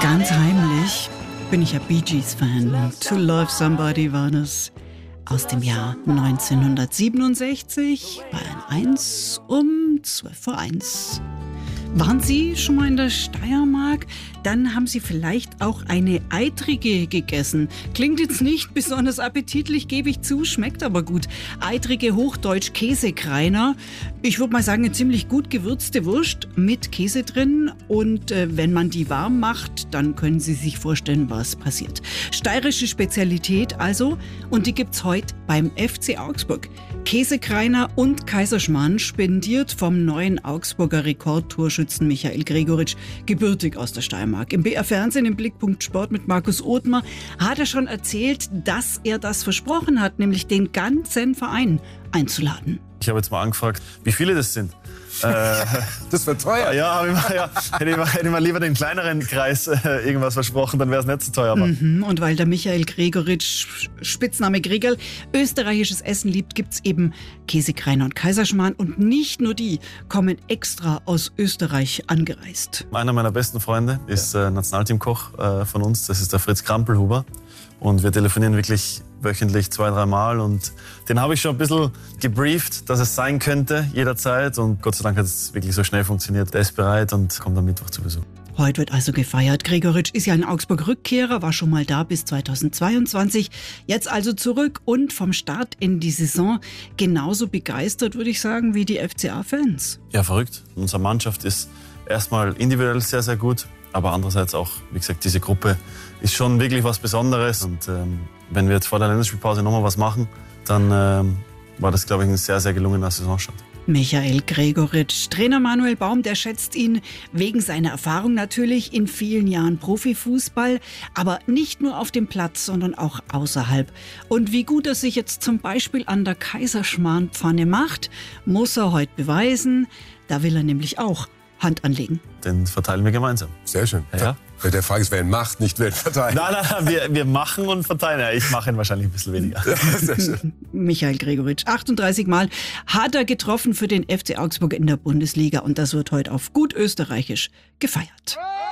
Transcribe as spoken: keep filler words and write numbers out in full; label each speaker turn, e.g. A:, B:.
A: Ganz heimlich bin ich ja Bee Gees-Fan. To Love Somebody war das aus dem Jahr neunzehnhundertsiebenundsechzig bei eins um zwölf vor eins. Waren Sie schon mal in der Steiermark? Dann haben Sie vielleicht auch eine eitrige gegessen. Klingt jetzt nicht besonders appetitlich, gebe ich zu, schmeckt aber gut. Eitrige, hochdeutsch Käsekreiner. Ich würde mal sagen, eine ziemlich gut gewürzte Wurst mit Käse drin. Und äh, wenn man die warm macht, dann können Sie sich vorstellen, was passiert. Steirische Spezialität also. Und die gibt's heute beim F C Augsburg. Käsekreiner und Kaiserschmarrn, spendiert vom neuen Augsburger Rekordtorschützen Michael Gregoritsch, gebürtig aus der Steiermark. Im B R Fernsehen, im Blickpunkt Sport mit Markus Othmar, hat er schon erzählt, dass er das versprochen hat, nämlich den ganzen Verein einzuladen.
B: Ich habe jetzt mal angefragt, wie viele das sind.
C: äh, das wird teuer.
B: Ja, hab ich mal, ja hätte, ich mal, hätte ich mal lieber den kleineren Kreis äh, irgendwas versprochen, dann wäre es nicht so teuer. Aber.
A: Mhm, und weil der Michael Gregoritsch, Spitzname Gregerl, österreichisches Essen liebt, gibt's eben Käsekreiner und Kaiserschmarrn. Und nicht nur die kommen extra aus Österreich angereist.
B: Einer meiner besten Freunde ist äh, Nationalteamkoch äh, von uns, das ist der Fritz Krampelhuber. Und wir telefonieren wirklich wöchentlich zwei, dreimal. Und den habe ich schon ein bisschen gebrieft, dass es sein könnte jederzeit. Und Gott sei Dank hat es wirklich so schnell funktioniert. Der ist bereit und kommt am Mittwoch zu Besuch.
A: Heute wird also gefeiert. Gregoritsch ist ja ein Augsburg-Rückkehrer, war schon mal da bis zweitausendzweiundzwanzig. Jetzt also zurück und vom Start in die Saison genauso begeistert, würde ich sagen, wie die F C A-Fans.
B: Ja, verrückt. Unsere Mannschaft ist erstmal individuell sehr, sehr gut. Aber andererseits auch, wie gesagt, diese Gruppe ist schon wirklich was Besonderes. Und ähm, wenn wir jetzt vor der Länderspielpause nochmal was machen, dann ähm, war das, glaube ich, ein sehr, sehr gelungener Saisonstart.
A: Michael Gregoritsch. Trainer Manuel Baum, der schätzt ihn wegen seiner Erfahrung natürlich in vielen Jahren Profifußball, aber nicht nur auf dem Platz, sondern auch außerhalb. Und wie gut er sich jetzt zum Beispiel an der Kaiserschmarrnpfanne macht, muss er heute beweisen. Da will er nämlich auch Hand anlegen.
B: Den verteilen wir gemeinsam.
C: Sehr schön.
B: Ja.
C: Der Frage ist, wer ihn macht, nicht wer ihn verteilt.
B: Nein, nein, nein, wir, wir machen und verteilen. Ja, ich mache ihn wahrscheinlich ein bisschen weniger.
C: Sehr schön.
A: Michael Gregoritsch, achtunddreißig Mal hat er getroffen für den F C Augsburg in der Bundesliga. Und das wird heute auf gut österreichisch gefeiert.